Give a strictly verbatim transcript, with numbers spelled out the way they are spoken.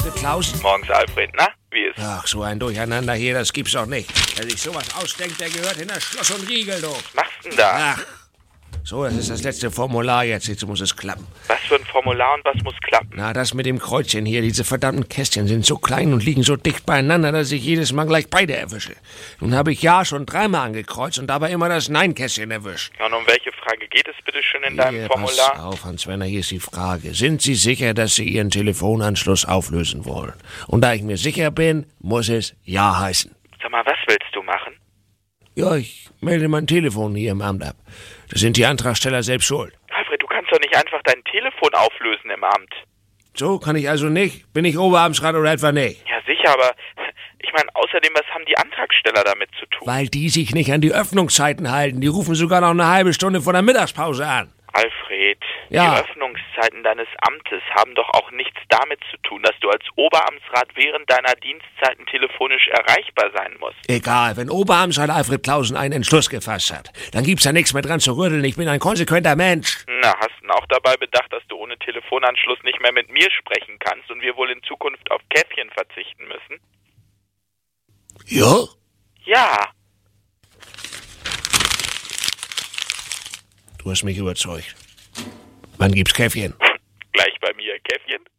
Alfred Klausen? Morgens, Alfred. Na, wie ist? Ach, so ein Durcheinander hier, das gibt's doch nicht. Wer sich sowas ausdenkt, der gehört hinter Schloss und Riegel, du. Was machst du denn da? Ach, so, das ist das letzte Formular jetzt. Jetzt muss es klappen. Was für ein Formular und was muss klappen? Na, das mit dem Kreuzchen hier. Diese verdammten Kästchen sind so klein und liegen so dicht beieinander, dass ich jedes Mal gleich beide erwische. Nun habe ich Ja schon dreimal angekreuzt und dabei immer das Nein-Kästchen erwischt. Ja, und um welche Frage geht es bitte schön in deinem Hier, Formular? pass auf, Hans-Werner, hier ist die Frage. Sind Sie sicher, dass Sie Ihren Telefonanschluss auflösen wollen? Und da ich mir sicher bin, muss es Ja heißen. Sag mal, was willst du machen? Ja, ich melde mein Telefon hier im Amt ab. Da sind die Antragsteller selbst schuld. Alfred, du kannst doch nicht einfach dein Telefon auflösen im Amt. So, kann ich also nicht? Bin ich Oberamtsrat oder etwa nicht? Ja, sicher, aber ich meine, außerdem, was haben die Antragsteller damit zu tun? Weil die sich nicht an die Öffnungszeiten halten. Die rufen sogar noch eine halbe Stunde vor der Mittagspause an. Alfred, Ja. die Öffnungszeiten deines Amtes haben doch auch nichts damit zu tun, dass du als Oberamtsrat während deiner Dienstzeiten telefonisch erreichbar sein musst. Egal, wenn Oberamtsrat Alfred Klausen einen Entschluss gefasst hat, dann gibt's da nichts mehr dran zu rütteln. Ich bin ein konsequenter Mensch. Na, hast du auch dabei bedacht, dass du ohne Telefonanschluss nicht mehr mit mir sprechen kannst und wir wohl in Zukunft auf Käffchen verzichten müssen? Ja? Ja. Du hast mich überzeugt. Wann gibt's Käffchen? Gleich bei mir Käffchen?